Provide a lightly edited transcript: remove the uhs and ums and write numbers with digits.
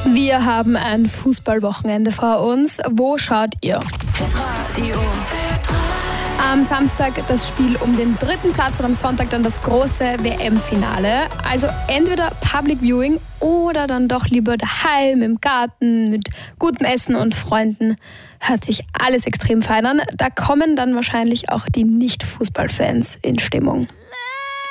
Wir haben ein Fußballwochenende vor uns. Wo schaut ihr? Hitradio. Am Samstag das Spiel um den 3. Platz und am Sonntag dann das große WM-Finale. Also entweder Public Viewing oder dann doch lieber daheim im Garten mit gutem Essen und Freunden. Hört sich alles extrem fein an. Da kommen dann wahrscheinlich auch die Nicht-Fußballfans in Stimmung.